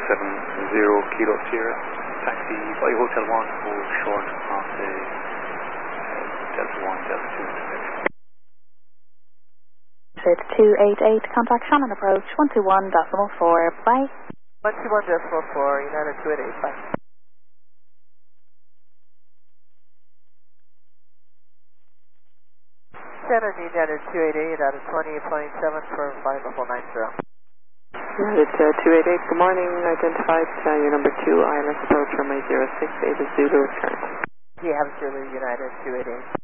Kilo Sierra. Taxi 5 Hotel 1, hold short on the Delta 1, Delta 2 intersection. It's 288, contact Shannon approach 121.4, bye. 121.4, United 288, bye. Shannon, United 288, out of 20.7 for 5090. United 288, good morning, identified your number 2, ILS approach runway 06, Ada Zulu, return. You have Zulu, United 288.